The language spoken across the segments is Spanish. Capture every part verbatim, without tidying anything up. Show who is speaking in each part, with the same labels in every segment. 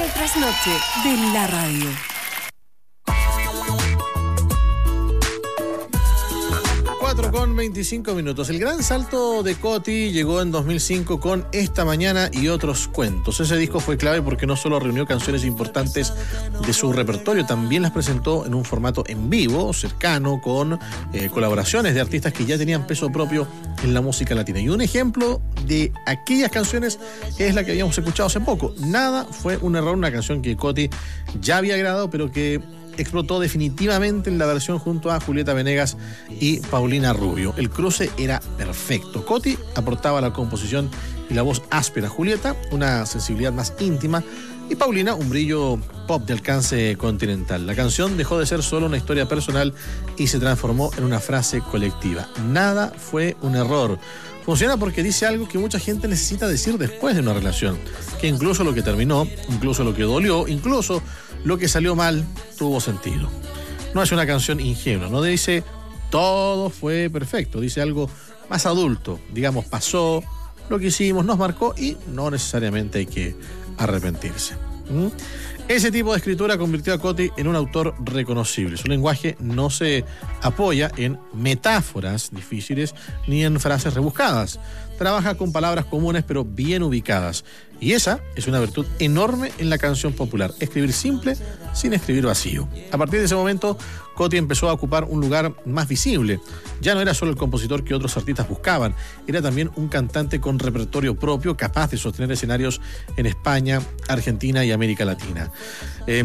Speaker 1: tras noche de la radio.
Speaker 2: cuatro con veinticinco minutos. El gran salto de Coti llegó en dos mil cinco con Esta Mañana y Otros Cuentos. Ese disco fue clave porque no solo reunió canciones importantes de su repertorio, también las presentó en un formato en vivo, cercano, con eh, colaboraciones de artistas que ya tenían peso propio en la música latina. Y un ejemplo de aquellas canciones es la que habíamos escuchado hace poco. Nada fue un error, una canción que Coti ya había grabado, pero que explotó definitivamente en la versión junto a Julieta Venegas y Paulina Rubio. El cruce era perfecto. Coti aportaba la composición y la voz áspera. Julieta, una sensibilidad más íntima, y Paulina, un brillo pop de alcance continental. La canción dejó de ser solo una historia personal y se transformó en una frase colectiva. Nada fue un error. Funciona porque dice algo que mucha gente necesita decir después de una relación, que incluso lo que terminó, incluso lo que dolió, incluso lo que salió mal, tuvo sentido. No es una canción ingenua, no dice todo fue perfecto, dice algo más adulto, digamos, pasó, lo que hicimos nos marcó y no necesariamente hay que arrepentirse. ¿Mm? Ese tipo de escritura convirtió a Coti en un autor reconocible. Su lenguaje no se apoya en metáforas difíciles ni en frases rebuscadas. Trabaja con palabras comunes pero bien ubicadas. Y esa es una virtud enorme en la canción popular. Escribir simple sin escribir vacío. A partir de ese momento, Coti empezó a ocupar un lugar más visible. Ya no era solo el compositor que otros artistas buscaban, era también un cantante con repertorio propio, capaz de sostener escenarios en España, Argentina y América Latina. Eh,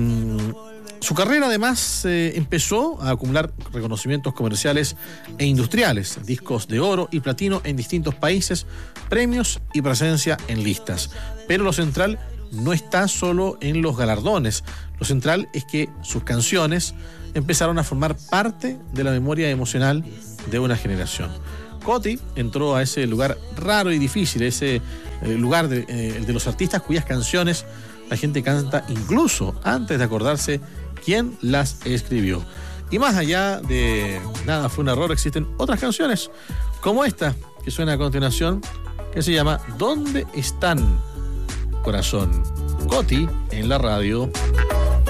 Speaker 2: Su carrera además eh, empezó a acumular reconocimientos comerciales e industriales, discos de oro y platino en distintos países, premios y presencia en listas. Pero lo central no está solo en los galardones. Lo central es que sus canciones empezaron a formar parte de la memoria emocional de una generación. Coti entró a ese lugar raro y difícil, ese eh, lugar de, eh, de los artistas cuyas canciones la gente canta incluso antes de acordarse quién las escribió. Y más allá de Nada fue un error, existen otras canciones, como esta, que suena a continuación, que se llama ¿Dónde están, corazón? Coti en la radio.